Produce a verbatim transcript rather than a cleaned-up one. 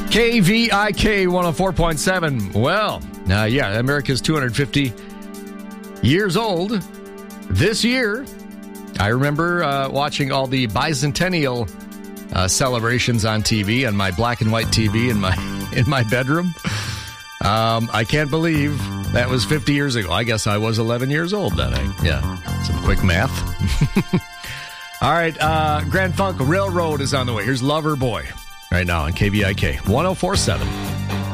K V I K one oh four point seven. Well, uh, yeah, America's two hundred fifty years old this year. I remember uh, watching all the bicentennial uh, celebrations on T V, on my black and white T V in my in my bedroom. Um, I can't believe that was fifty years ago. I guess I was eleven years old then. I, yeah, some quick math. All right, uh, Grand Funk Railroad is on the way. Here's Lover Boy right now on K V I K one oh four point seven.